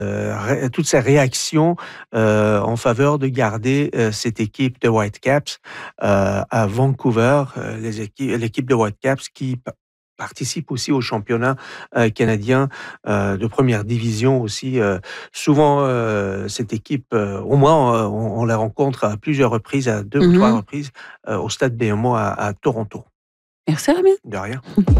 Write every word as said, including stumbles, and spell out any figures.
ré toutes ces réactions, heu, en faveur de garder, heu, cette équipe de Whitecaps, heu, à Vancouver, heu, les équi l'équipe de Whitecaps qui pa participe aussi au championnat, heu, canadien, heu, de première division aussi, heu, souvent, heu, cette équipe, heu, au moins, heu, on on la rencontre à plusieurs reprises, à deux ou trois Mmh. reprises, heu, au stade B M O à à Toronto. Merci Rémi. De rien.